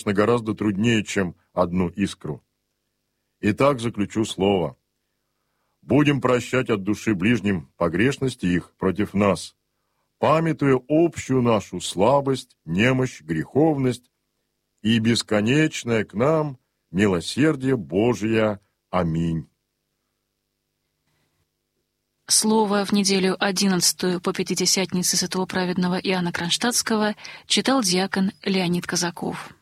гораздо труднее, чем одну искру. Итак, заключу слово. Будем прощать от души ближним погрешности их против нас, памятуя общую нашу слабость, немощь, греховность и бесконечное к нам милосердие Божие. Аминь. Слово в неделю 11 по Пятидесятнице святого праведного Иоанна Кронштадтского читал диакон Леонид Казаков.